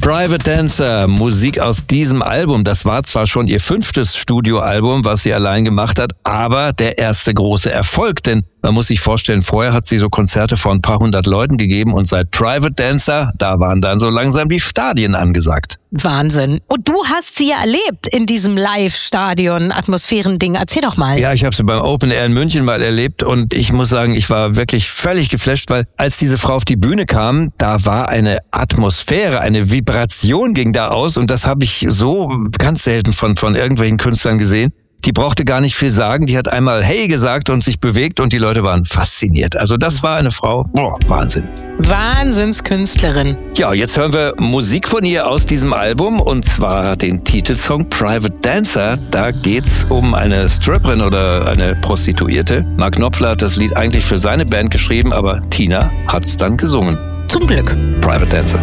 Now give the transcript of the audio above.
Private Dancer, Musik aus diesem Album. Das war zwar schon ihr 5. Studioalbum, was sie allein gemacht hat, aber der erste große Erfolg, denn man muss sich vorstellen, vorher hat sie so Konzerte vor ein paar hundert Leuten gegeben und seit Private Dancer, da waren dann so langsam die Stadien angesagt. Wahnsinn. Und du hast sie ja erlebt in diesem Live-Stadion-Atmosphären-Ding. Erzähl doch mal. Ja, ich habe sie beim Open Air in München mal erlebt und ich muss sagen, ich war wirklich völlig geflasht, weil als diese Frau auf die Bühne kam, da war eine Atmosphäre, eine Vibration ging da aus und das habe ich so ganz selten von irgendwelchen Künstlern gesehen. Die brauchte gar nicht viel sagen, die hat einmal Hey gesagt und sich bewegt und die Leute waren fasziniert. Also das war eine Frau, Wahnsinn. Wahnsinnskünstlerin. Ja, jetzt hören wir Musik von ihr aus diesem Album und zwar den Titelsong Private Dancer. Da geht's um eine Stripperin oder eine Prostituierte. Mark Knopfler hat das Lied eigentlich für seine Band geschrieben, aber Tina hat's dann gesungen. Zum Glück. Private Dancer.